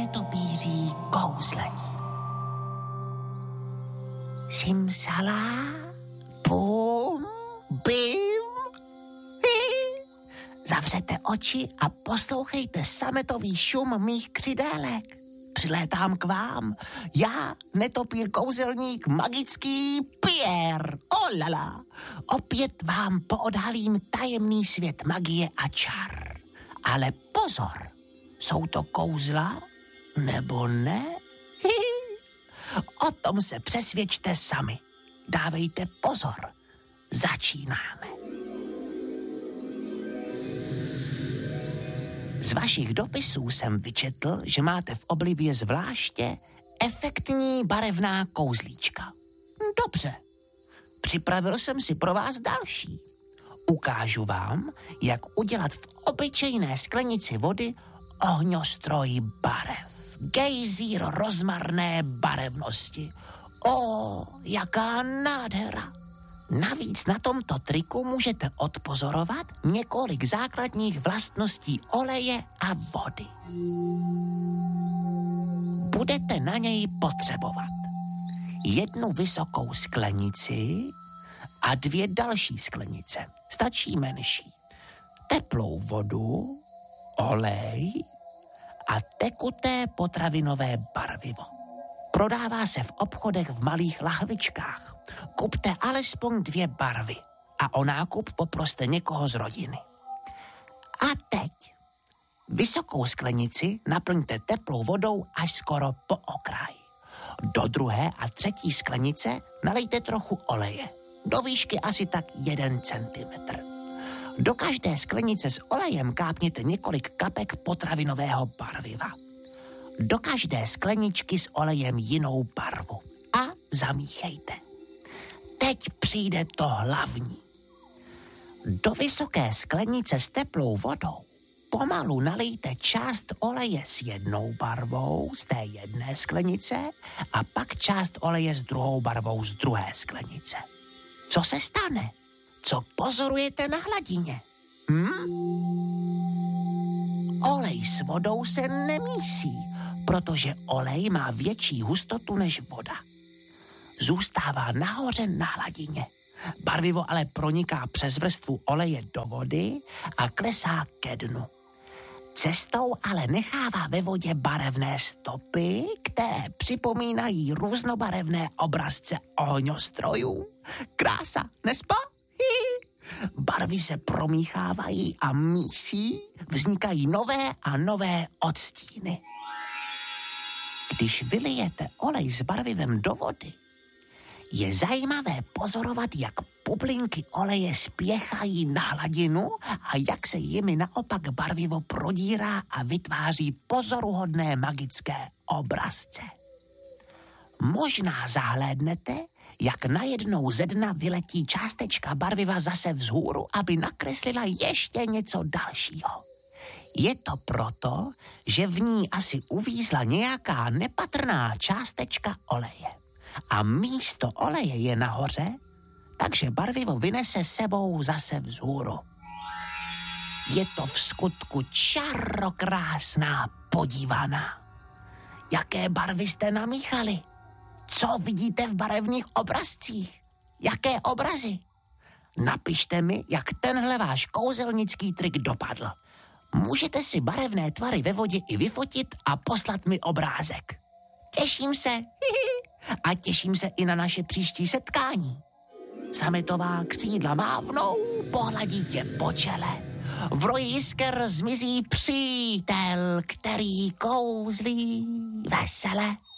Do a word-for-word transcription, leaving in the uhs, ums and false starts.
netopíří kouzlení. Simsala, bum, bim, hi. Zavřete oči a poslouchejte sametový šum mých křidélek. Přilétám k vám, já, netopír kouzelník, magický Pierre, olala. Opět vám poodhalím tajemný svět magie a čar. Ale pozor, jsou to kouzla nebo ne? Hi. O tom se přesvědčte sami. Dávejte pozor, začínáme. Z vašich dopisů jsem vyčetl, že máte v oblibě zvláště efektní barevná kouzlíčka. Dobře, připravil jsem si pro vás další. Ukážu vám, jak udělat v obyčejné sklenici vody ohňostroj barev. Gejzír rozmarné barevnosti. O, jaká nádhera! Navíc na tomto triku můžete odpozorovat několik základních vlastností oleje a vody. Budete na něj potřebovat jednu vysokou sklenici a dvě další sklenice. Stačí menší. Teplou vodu, olej a tekuté potravinové barvivo. Prodává se v obchodech v malých lahvičkách. Kupte alespoň dvě barvy a o nákup poproste někoho z rodiny. A teď vysokou sklenici naplňte teplou vodou až skoro po okraj. Do druhé a třetí sklenice nalejte trochu oleje. Do výšky asi tak jeden centimetr. Do každé sklenice s olejem kápněte několik kapek potravinového barviva. Do každé skleničky s olejem jinou barvu a zamíchejte. Teď přijde to hlavní. Do vysoké sklenice s teplou vodou pomalu nalijte část oleje s jednou barvou z té jedné sklenice a pak část oleje s druhou barvou z druhé sklenice. Co se stane? Co pozorujete na hladině? Hm? Olej s vodou se nemísí, protože olej má větší hustotu než voda. Zůstává nahoře na hladině. Barvivo ale proniká přes vrstvu oleje do vody a klesá ke dnu. Cestou ale nechává ve vodě barevné stopy, které připomínají různobarevné obrazce ohňostrojů. Krása, nespa? Hi. Barvy se promíchávají a mísí, vznikají nové a nové odstíny. Když vylijete olej s barvivem do vody, je zajímavé pozorovat, jak bublinky oleje spěchají na hladinu a jak se jimi naopak barvivo prodírá a vytváří pozoruhodné magické obrazce. Možná zahlédnete, jak najednou ze dna vyletí částečka barviva zase vzhůru, aby nakreslila ještě něco dalšího. Je to proto, že v ní asi uvízla nějaká nepatrná částečka oleje. A místo oleje je nahoře, takže barvivo vynese sebou zase vzhůru. Je to v skutku čarokrásná podívaná. Jaké barvy jste namíchali? Co vidíte v barevných obrazcích? Jaké obrazy? Napište mi, jak tenhle váš kouzelnický trik dopadl. Můžete si barevné tvary ve vodě i vyfotit a poslat mi obrázek. Těším se. A těším se i na naše příští setkání. Sametová křídla mávnou, pohladí tě po čele. V roji jisker zmizí přítel, který kouzlí vesele.